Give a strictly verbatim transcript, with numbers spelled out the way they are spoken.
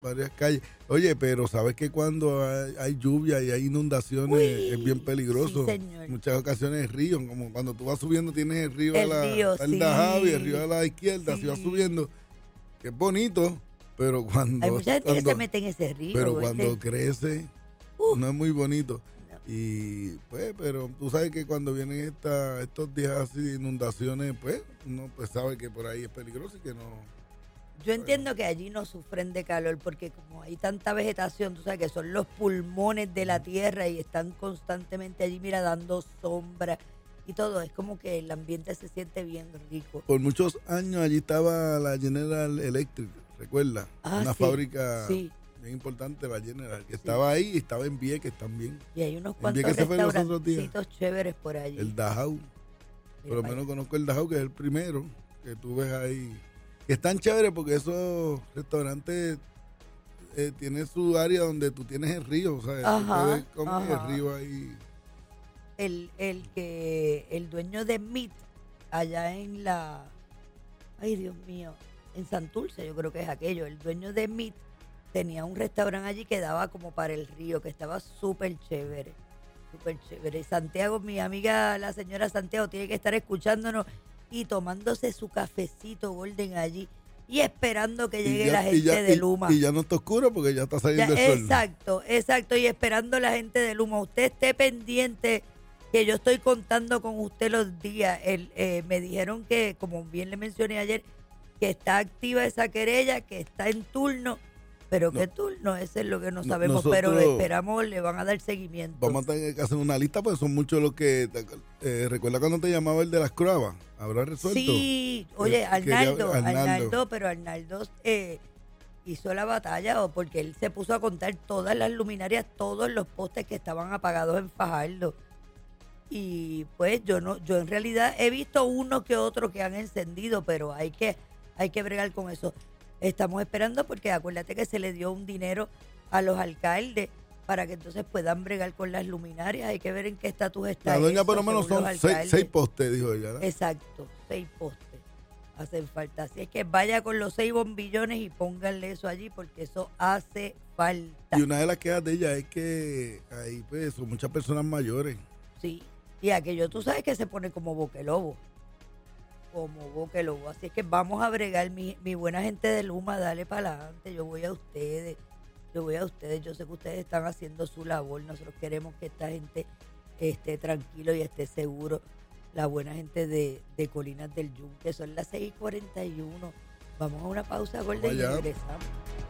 varias calles. Oye, pero sabes que cuando hay, hay lluvia y hay inundaciones Uy, es bien peligroso. sí, señor. Muchas ocasiones el río, como cuando tú vas subiendo tienes el río a El la, río, está el sí. Dajado y el río a la izquierda, si vas Sí. subiendo, que es bonito, pero cuando... Hay mucha gente cuando- que se mete en ese río. Pero ¿oíste? cuando crece, Uh. no es muy bonito. No. Y pues, pero tú sabes que cuando vienen esta, estos días así de inundaciones, pues, uno pues sabe que por ahí es peligroso y que no... Yo entiendo que allí no sufren de calor porque como hay tanta vegetación, tú sabes que son los pulmones de la tierra y están constantemente allí, mira, dando sombra y todo. Es como que el ambiente se siente bien rico. Por muchos años allí estaba la General Electric, ¿recuerdas? Ah, Una sí, fábrica sí. bien importante, la General, que estaba ahí y estaba en Vieques también. Y hay unos El cuantos día que se fue los otros días. restaurancitos chéveres por allí. El Dajau. Mira Por lo para menos allá. conozco el Dajau, que es el primero que tú ves ahí. Que están chéveres porque esos restaurantes eh, tienen su área donde tú tienes el río, o sea, tú Ajá, puedes comer el ajá. río ahí. El, el que el dueño de Meat allá en la, ay Dios mío, en Santurce, yo creo que es aquello, el dueño de Meat tenía un restaurante allí que daba como para el río, que estaba súper chévere, súper chévere. Y Santiago, mi amiga la señora Santiago, tiene que estar escuchándonos y tomándose su cafecito golden allí y esperando que llegue ya, la gente ya, de y- Luma. Y, ya no está oscuro porque ya está Ya, saliendo el sol. exacto, exacto, y esperando la gente de Luma. Usted esté pendiente que yo estoy contando con usted los días. El, eh, me dijeron que, como bien le mencioné ayer, que está activa esa querella, que está en turno, pero No. qué turno, eso es lo que no No, sabemos, pero nosotros- esperamos, le van a dar seguimiento. Vamos a tener que hacer una lista porque son muchos los que... Eh, ¿Recuerda cuando te llamaba el de las Croabas? ¿Habrá resuelto? Sí, oye, Eh, quería- Arnaldo, Arnaldo. Arnaldo, pero Arnaldo eh, hizo la batalla o porque él se puso a contar todas las luminarias, todos los postes que estaban apagados en Fajardo. Y pues yo no, yo en realidad he visto uno que otro que han encendido, pero hay que, hay que bregar con eso. Estamos esperando porque acuérdate que se le dio un dinero a los alcaldes para que entonces puedan bregar con las luminarias. Hay que ver en qué estatus está La doña eso, por lo menos según son los seis, alcaldes. seis postes, dijo ella, ¿no? Exacto, seis postes hacen falta. Así es que vaya con los seis bombillones y pónganle eso allí porque eso hace falta. Y una de las quejas de ella es que ahí pues son muchas personas mayores. Sí, y aquello tú sabes que se pone como boquelobo. Como boquelobo. Así es que vamos a bregar, mi, mi buena gente de Luma, dale para adelante. Yo voy a ustedes. Yo voy a ustedes. Yo sé que ustedes están haciendo su labor. Nosotros queremos que esta gente esté tranquilo y esté seguro. La buena gente de, de Colinas del Yunque. Son las seis y cuarenta y uno. Vamos a una pausa, Golden, y allá. regresamos.